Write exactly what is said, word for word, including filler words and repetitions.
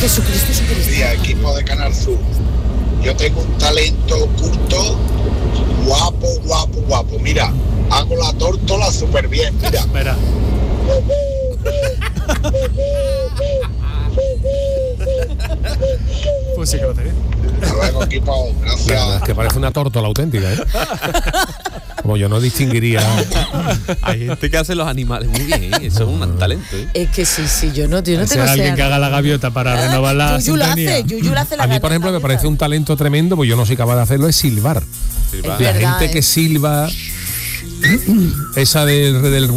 Jesucristo, Jesucristo. Sí, equipo de Canal Sur. Yo tengo un talento oculto, guapo, guapo, guapo. Mira, hago la tórtola súper bien, mira. Espera. Pues sí que lo tenés. Hasta luego, equipo. Gracias. Es que parece una tórtola auténtica, ¿eh? Como yo no distinguiría. Hay gente que hace los animales muy bien, ¿eh? Eso es un talento, ¿eh? Es que sí, sí, yo no, yo no Ese tengo es alguien ese- que haga la gaviota para renovar la Yuyu lo sintonía. hace, Yuyu lo hace la A mí, por ejemplo, me gaviota. parece un talento tremendo, pues yo no soy capaz de hacerlo, es silbar. Silbar. Es La verdad, gente ¿eh? que silba, esa del, del